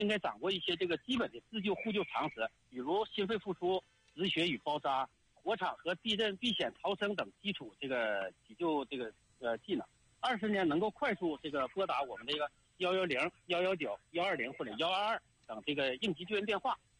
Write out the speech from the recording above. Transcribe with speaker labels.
Speaker 1: 应该掌握一些这个基本的自救互救常识，比如心肺复苏、止血与包扎、火场和地震避险逃生等基础这个急救技能。20年能够快速拨打我们这个110、119、120或者122等这个应急救援电话，